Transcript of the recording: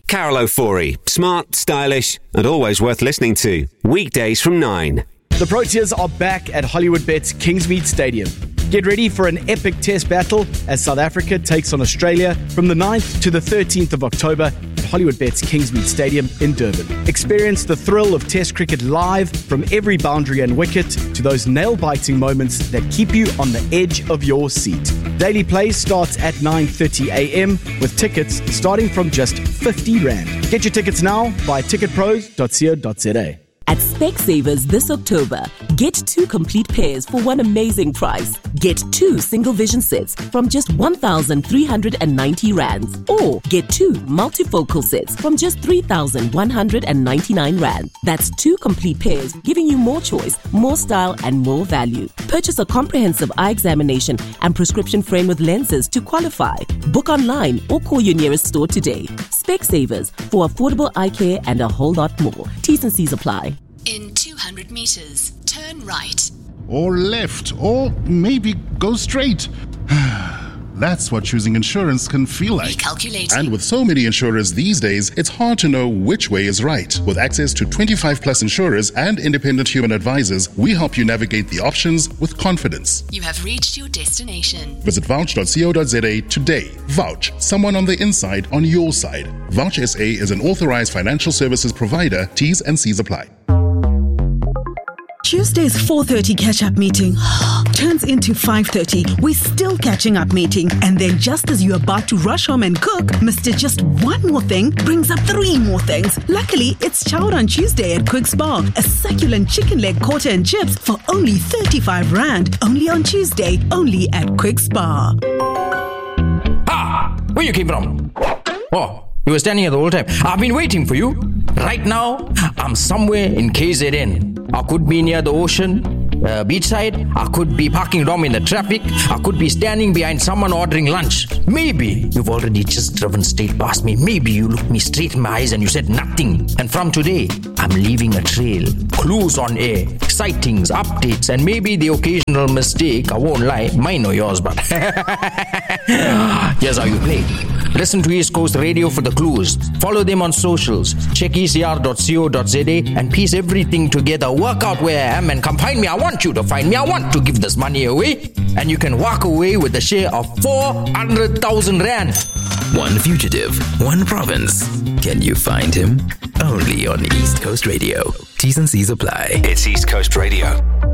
Carol O'Forey. Smart, stylish, and always worth listening to. Weekdays from 9. The Proteas are back at Hollywoodbets Kingsmead Stadium. Get ready for an epic test battle as South Africa takes on Australia from the 9th to the 13th of October at Hollywoodbets Kingsmead Stadium in Durban. Experience the thrill of Test cricket live, from every boundary and wicket to those nail-biting moments that keep you on the edge of your seat. Daily play starts at 9:30 a.m. with tickets starting from just 50 Rand. Get your tickets now via ticketpros.co.za. At Specsavers this October, get 2 complete pairs for one amazing price. Get 2 single vision sets from just 1,390 Rands. Or get 2 multifocal sets from just 3,199 Rand. That's 2 complete pairs, giving you more choice, more style, and more value. Purchase a comprehensive eye examination and prescription frame with lenses to qualify. Book online or call your nearest store today. Specsavers, for affordable eye care and a whole lot more. T's and C's apply. In 200 meters, turn right. Or left, or maybe go straight. That's what choosing insurance can feel like. Recalculating. And with so many insurers these days, it's hard to know which way is right. With access to 25 plus insurers and independent human advisors, we help you navigate the options with confidence. You have reached your destination. Visit vouch.co.za today. Vouch, someone on the inside on your side. Vouch SA is an authorized financial services provider. T's and C's apply. Tuesday's 4:30 catch-up meeting turns into 5:30. We're still catching up meeting. And then just as you're about to rush home and cook, Mr. Just One More Thing brings up 3 more things. Luckily, it's Chowd on Tuesday at Quick Spa. A succulent chicken leg quarter and chips for only 35 Rand. Only on Tuesday, only at Quick Spa. Ah! Where you came from? Oh, you were standing here the whole time. I've been waiting for you. Right now, I'm somewhere in KZN. I could be near the ocean, beachside. I could be parking wrong in the traffic. I could be standing behind someone ordering lunch. Maybe you've already just driven straight past me. Maybe you looked me straight in my eyes and you said nothing. And from today, I'm leaving a trail. Clues on air, sightings, updates, and maybe the occasional mistake. I won't lie, mine or yours, but here's how you play. Listen to East Coast Radio for the clues. Follow them on socials. Check ecr.co.za and piece everything together. Work out where I am and come find me. I want you to find me. I want to give this money away. And you can walk away with a share of 400,000 Rand. One fugitive, one province. Can you find him? Only on East Coast Radio. T's and C's apply. It's East Coast Radio.